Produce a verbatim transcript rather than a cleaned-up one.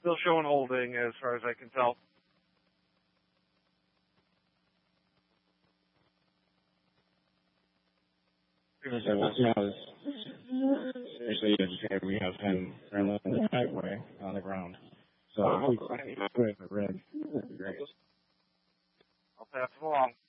Still showing holding as far as I can tell. So let's see how this actually educated. We have him running the right way on the ground. So I'll be quite with the red. That'd be great. I'll pass it along.